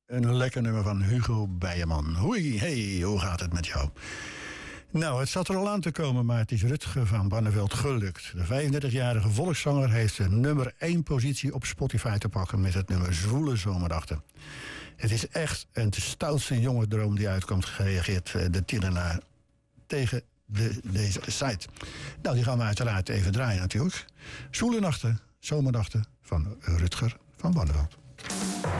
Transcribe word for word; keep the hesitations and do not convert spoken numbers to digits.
Een lekker nummer van Hugo Bijeman. Hoi, hey, hoe gaat het met jou? Nou, het zat er al aan te komen, maar het is Rutger van Barneveld gelukt. De vijfendertigjarige volkszanger heeft de nummer één positie op Spotify te pakken met het nummer Zwoele Zomernachten. Het is echt een stoutste jonge droom die uitkomt, gereageerd de tiener tegen de, deze site. Nou, die gaan we uiteraard even draaien natuurlijk. Zwoele Nachten, Zomernachten van Rutger van Barneveld.